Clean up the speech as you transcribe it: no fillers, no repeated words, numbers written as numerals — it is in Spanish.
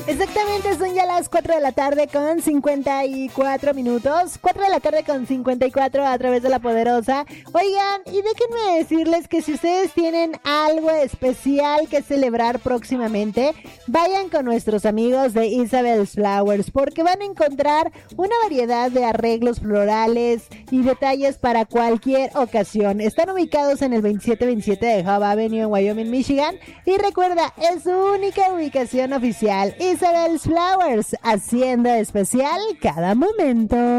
Exactamente, son ya las 4 de la tarde con 54 minutos. 4 de la tarde con 54 a través de La Poderosa. Oigan, y déjenme decirles que si ustedes tienen algo especial que celebrar próximamente, vayan con nuestros amigos de Isabel's Flowers, porque van a encontrar una variedad de arreglos florales y detalles para cualquier ocasión. Están ubicados en el 2727 de Hub Avenue en Wyoming, Michigan. Y recuerda, es su única ubicación oficial. Isabel's Flowers, haciendo especial cada momento.